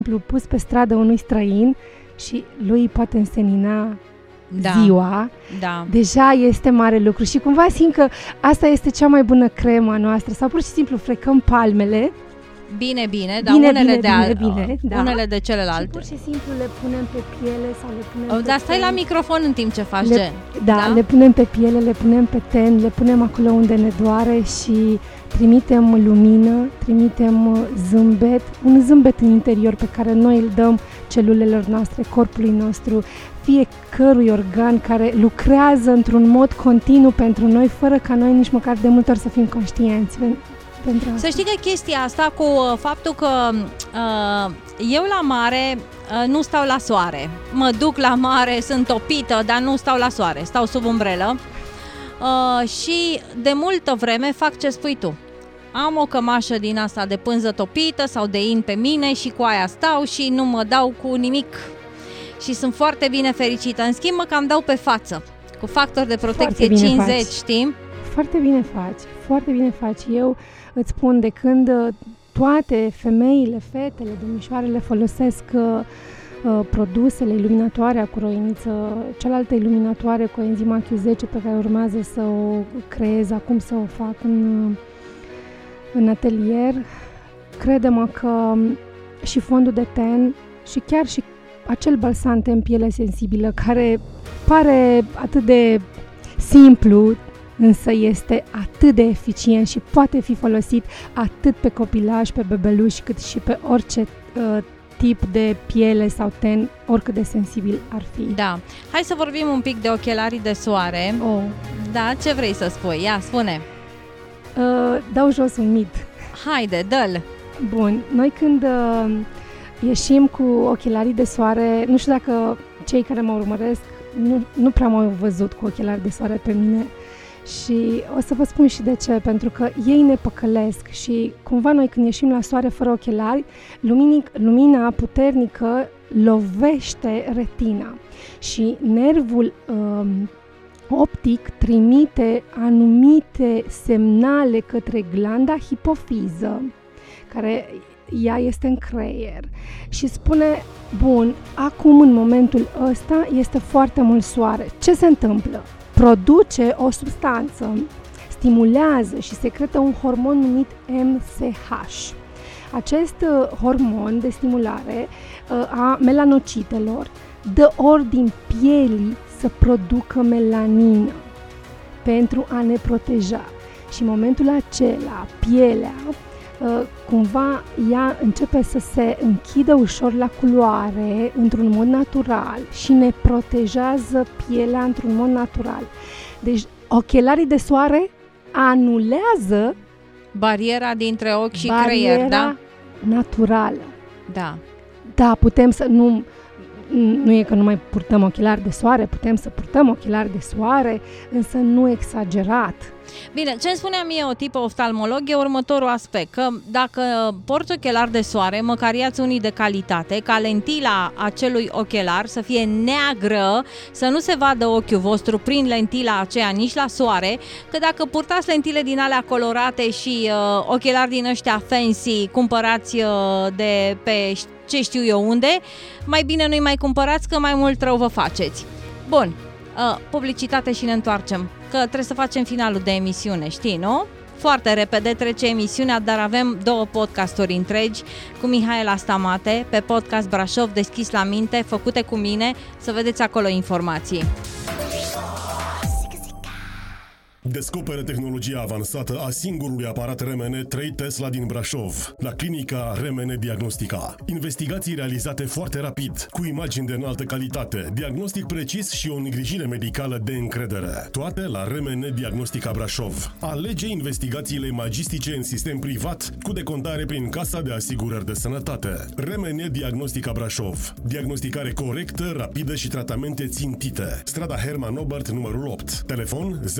pus pe stradă unui străin și lui poate însenina ziua, deja este mare lucru și cumva simt că asta este cea mai bună cremă a noastră sau pur și simplu frecăm palmele. Bine, dar unele de celelalte. Și pur și simplu le punem pe piele sau le punem pe dar stai la microfon în timp ce faci le punem pe piele, le punem pe ten, le punem acolo unde ne doare și trimitem lumină, trimitem zâmbet, un zâmbet în interior pe care noi îl dăm celulelor noastre, corpului nostru, fiecărui organ care lucrează într-un mod continuu pentru noi, fără ca noi nici măcar de multe ori să fim conștienți. Să știi că chestia asta cu faptul că eu la mare nu stau la soare. Mă duc la mare, sunt topită, dar nu stau la soare, stau sub umbrelă și de multă vreme fac ce spui tu. Am o cămașă din asta de pânză topită sau de in pe mine și cu aia stau și nu mă dau cu nimic și sunt foarte bine fericită. În schimb, mă cam dau pe față cu factor de protecție 50, știi? Foarte bine faci. Eu îți spun, de când toate femeile, fetele, domnișoarele folosesc produsele iluminatoare a curoiniță, cealaltă iluminatoare cu enzima Q10 pe care urmează să o creez, acum să o fac în atelier, crede-mă că și fondul de ten și chiar și acel balsam în piele sensibilă care pare atât de simplu, însă este atât de eficient și poate fi folosit atât pe copilaj, pe bebeluși, cât și pe orice tip de piele sau ten, oricât de sensibil ar fi. Da. Hai să vorbim un pic de ochelarii de soare. Da, ce vrei să spui? Ia, spune. Dau jos un mit. Haide, dă-l! Bun, noi când ieșim cu ochelarii de soare, nu știu dacă cei care mă urmăresc nu prea m-au văzut cu ochelari de soare pe mine și o să vă spun și de ce, pentru că ei ne păcălesc și cumva noi când ieșim la soare fără ochelari, lumina puternică lovește retina și nervul optic trimite anumite semnale către glanda hipofiză, care ea este în creier și spune, bun, acum în momentul ăsta este foarte mult soare. Ce se întâmplă? Produce o substanță, stimulează și secretă un hormon numit MSH. Acest hormon de stimulare a melanocitelor dă ordin pielii să producă melanină pentru a ne proteja. Și în momentul acela, pielea cumva ea începe să se închidă ușor la culoare într-un mod natural și ne protejează pielea într-un mod natural. Deci ochelari de soare anulează bariera dintre ochi și creier, da? Naturală. Da. Da, putem să nu e că nu mai purtăm ochelari de soare, putem să purtăm ochelari de soare, însă nu exagerat. Bine, ce îmi spunea mie o tipă oftalmolog e următorul aspect, că dacă porți ochelari de soare, măcar ia-ți unii de calitate, ca lentila acelui ochelar să fie neagră, să nu se vadă ochiul vostru prin lentila aceea nici la soare, că dacă purtați lentile din alea colorate și ochelari din ăștia fancy, cumpărați de pe ce știu eu unde, mai bine nu-i mai cumpărați, că mai mult rău vă faceți. Bun, publicitate și ne întoarcem, că trebuie să facem finalul de emisiune, știi, nu? Foarte repede trece emisiunea, dar avem 2 podcasturi întregi cu Mihaela Stamate, pe podcast Brașov deschis la minte, făcute cu mine, să vedeți acolo informații. Descoperă tehnologia avansată a singurului aparat RMN 3 Tesla din Brașov, la clinica RMN Diagnostica. Investigații realizate foarte rapid, cu imagini de înaltă calitate, diagnostic precis și o îngrijire medicală de încredere. Toate la RMN Diagnostica Brașov. Alege investigațiile magistice în sistem privat, cu decontare prin Casa de Asigurări de Sănătate. RMN Diagnostica Brașov. Diagnosticare corectă, rapidă și tratamente țintite. Strada Herman Obert, numărul 8. Telefon 036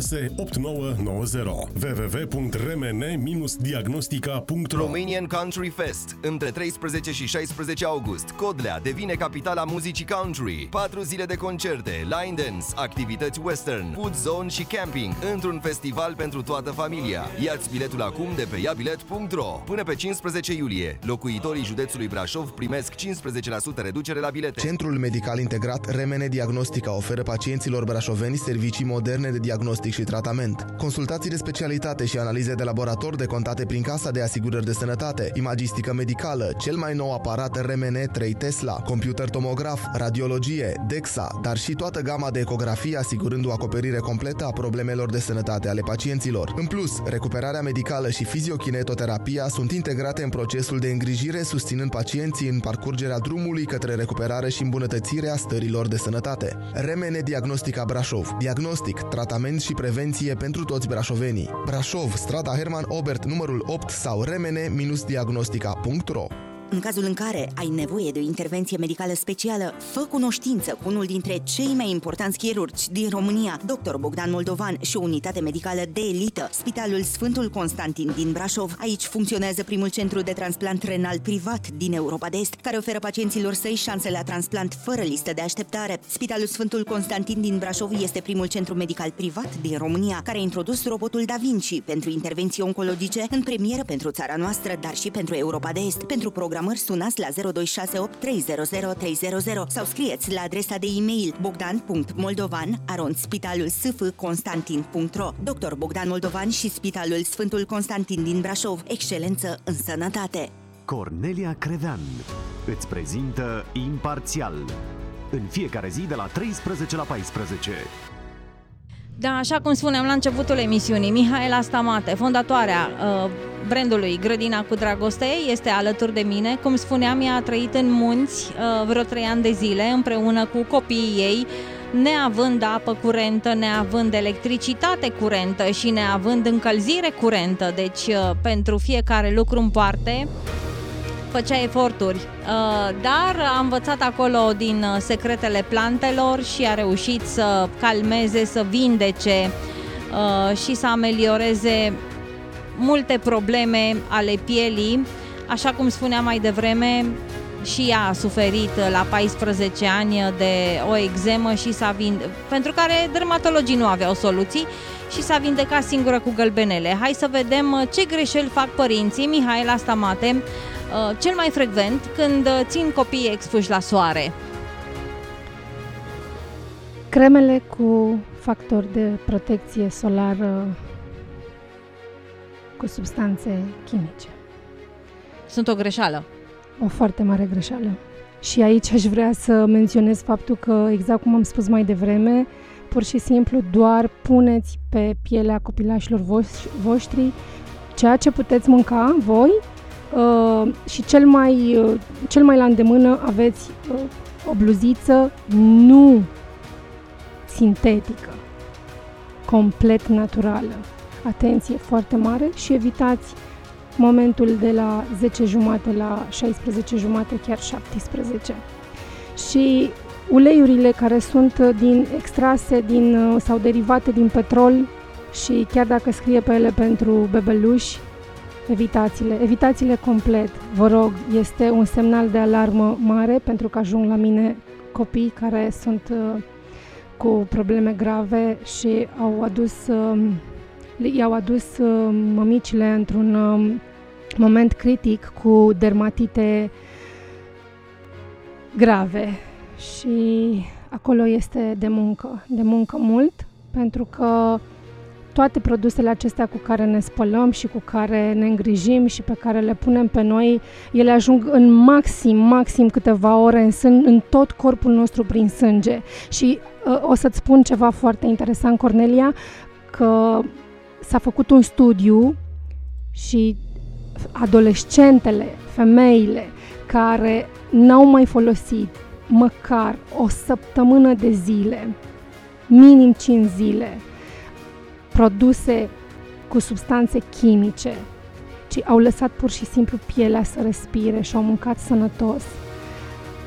www.remene-diagnostica.ro. Romanian Country Fest. Între 13 și 16 august, Codlea devine capitala muzicii country. 4 zile de concerte, line dance, activități western, food zone și camping într-un festival pentru toată familia. Ia-ți biletul acum de pe iabilet.ro. Până pe 15 iulie, locuitorii județului Brașov primesc 15% reducere la bilete. Centrul Medical Integrat Remene Diagnostica oferă pacienților brașoveni servicii moderne de diagnostic și tratament. Consultații de specialitate și analize de laborator decontate prin Casa de Asigurări de Sănătate, imagistică medicală, cel mai nou aparat Remene 3 Tesla, computer tomograf, radiologie, DEXA, dar și toată gama de ecografie asigurând o acoperire completă a problemelor de sănătate ale pacienților. În plus, recuperarea medicală și fiziokinetoterapia sunt integrate în procesul de îngrijire, susținând pacienții în parcurgerea drumului către recuperare și îmbunătățirea stărilor de sănătate. Remene Diagnostica Brașov. Diagnostic, tratament și prevenție pentru toți brașovenii. Brașov, strada Herman Obert, numărul 8 sau remene-diagnostica.ro. În cazul în care ai nevoie de o intervenție medicală specială, fă cunoștință cu unul dintre cei mai importanți chirurgi din România, Dr. Bogdan Moldovan și o unitate medicală de elită, Spitalul Sfântul Constantin din Brașov. Aici funcționează primul centru de transplant renal privat din Europa de Est, care oferă pacienților săi șanse la transplant fără listă de așteptare. Spitalul Sfântul Constantin din Brașov este primul centru medical privat din România, care a introdus robotul Da Vinci pentru intervenții oncologice în premieră pentru țara noastră, dar și pentru Europa de Est. Pentru programări sunați la 0268 300 300 sau scrieți la adresa de e-mail bogdan.moldovan@spitalulsfconstantin.ro. Dr. Bogdan Moldovan și Spitalul Sfântul Constantin din Brașov. Excelență în sănătate. Cornelia Crevean îți prezintă Imparțial în fiecare zi de la 13 la 14. Da, așa cum spuneam la începutul emisiunii, Mihaela Stamate, fondatoarea brandului Grădina cu Dragoste, este alături de mine. Cum spuneam, ea a trăit în munți vreo 3 ani de zile împreună cu copiii ei, neavând apă curentă, neavând electricitate curentă și neavând încălzire curentă. Deci, pentru fiecare lucru în parte, făcea eforturi, dar a învățat acolo din secretele plantelor și a reușit să calmeze, să vindece și să amelioreze multe probleme ale pielii. Așa cum spuneam mai devreme, și ea a suferit la 14 ani de o eczemă și pentru care dermatologii nu aveau soluții și s-a vindecat singură cu gălbenele. Hai să vedem ce greșeli fac părinții. Mihaela Stamate, cel mai frecvent când țin copiii expuși la soare. Cremele cu factor de protecție solară cu substanțe chimice. Sunt o greșeală. O foarte mare greșeală. Și aici aș vrea să menționez faptul că, exact cum am spus mai devreme, pur și simplu doar puneți pe pielea copilașilor voștri ceea ce puteți mânca voi și cel mai la îndemână aveți o bluziță nu sintetică, complet naturală. Atenție foarte mare și evitați momentul de la 10:30 la 16:30, chiar 17. Și uleiurile care sunt extrase sau derivate din petrol și chiar dacă scrie pe ele pentru bebeluși, evitați-le complet. Vă rog, este un semnal de alarmă mare pentru că ajung la mine copii care sunt cu probleme grave și i-au adus mămicile într-un moment critic cu dermatite grave și acolo este de muncă mult, pentru că toate produsele acestea cu care ne spălăm și cu care ne îngrijim și pe care le punem pe noi, ele ajung în maxim câteva ore în tot corpul nostru prin sânge. Și o să-ți spun ceva foarte interesant, Cornelia, că s-a făcut un studiu și adolescentele, femeile care n-au mai folosit măcar o săptămână de zile, minim 5 zile, produse cu substanțe chimice, ci au lăsat pur și simplu pielea să respire și au mâncat sănătos,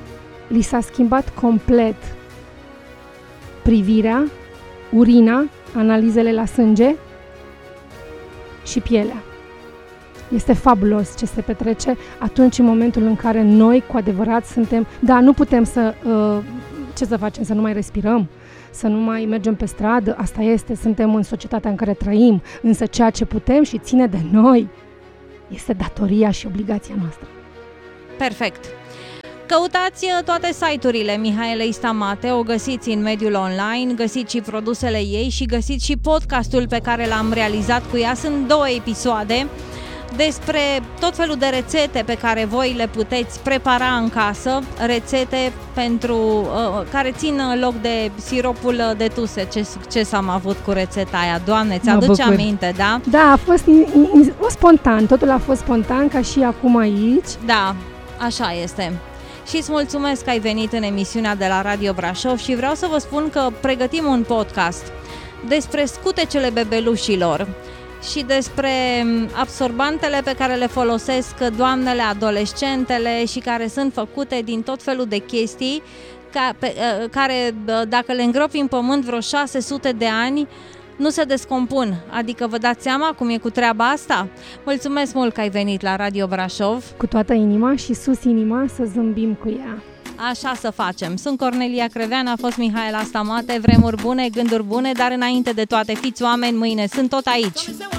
li s-a schimbat complet privirea, urina analizele la sânge și pielea. Este fabulos ce se petrece atunci, în momentul în care noi cu adevărat suntem, nu putem să, ce să facem, să nu mai respirăm, să nu mai mergem pe stradă, asta este, suntem în societatea în care trăim, însă ceea ce putem și ține de noi este datoria și obligația noastră. Perfect! Căutați toate site-urile Mihaelei Stamate, o găsiți în mediul online, găsiți și produsele ei și găsiți și podcastul pe care l-am realizat cu ea. Sunt 2 episoade despre tot felul de rețete pe care voi le puteți prepara în casă, rețete pentru care țin loc de siropul de tuse. Ce succes am avut cu rețeta aia, Doamne, ți-aduce aminte, da? Da, a fost spontan, totul a fost spontan, ca și acum aici. Da, așa este. Și îți mulțumesc că ai venit în emisiunea de la Radio Brașov și vreau să vă spun că pregătim un podcast despre scutecele bebelușilor și despre absorbantele pe care le folosesc doamnele, adolescentele și care sunt făcute din tot felul de chestii care, dacă le îngropi în pământ vreo 600 de ani, nu se descompun. Adică vă dați seama cum e cu treaba asta? Mulțumesc mult că ai venit la Radio Brașov. Cu toată inima și sus inima să zâmbim cu ea. Așa să facem. Sunt Cornelia Crevean, a fost Mihaela Stamate. Vremuri bune, gânduri bune, dar înainte de toate fiți oameni, mâine sunt tot aici.